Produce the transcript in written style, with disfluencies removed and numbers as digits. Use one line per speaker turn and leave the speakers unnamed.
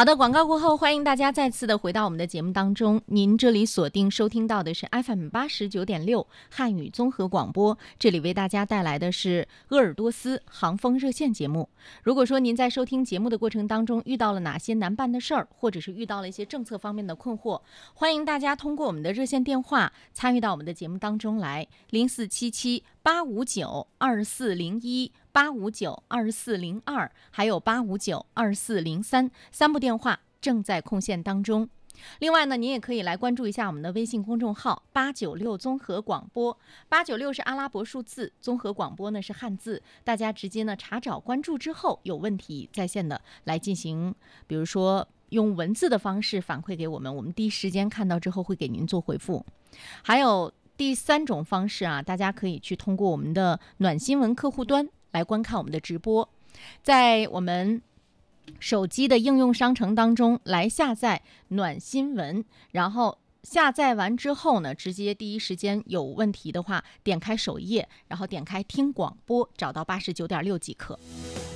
好的，广告过后，欢迎大家再次的回到我们的节目当中。您这里锁定收听到的是 FM89.6 汉语综合广播，这里为大家带来的是鄂尔多斯航风热线节目。如果说您在收听节目的过程当中遇到了哪些难办的事儿，或者是遇到了一些政策方面的困惑，欢迎大家通过我们的热线电话参与到我们的节目当中来，0477-859-2401。859-2402，还有859-2403，三部电话正在空线当中。另外呢，您也可以来关注一下我们的微信公众号896综合广播，896是阿拉伯数字，综合广播呢是汉字。大家直接呢查找关注之后，有问题在线的来进行，比如说用文字的方式反馈给我们，我们第一时间看到之后会给您做回复。还有第三种方式啊，大家可以去通过我们的暖新闻客户端来观看我们的直播，在我们手机的应用商城当中来下载暖新闻，然后下载完之后呢，直接第一时间有问题的话，点开首页，然后点开听广播，找到89.6即可。